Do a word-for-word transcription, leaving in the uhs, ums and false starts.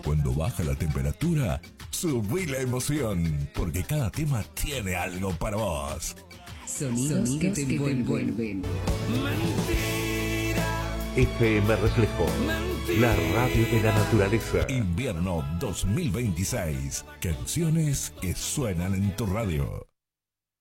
cuando baja la temperatura, subí la emoción, porque cada tema tiene algo para vos. Sonidos, Sonidos que te envuelven. F M Reflejo, la radio de la naturaleza. Invierno dos mil veintiséis. Canciones que suenan en tu radio.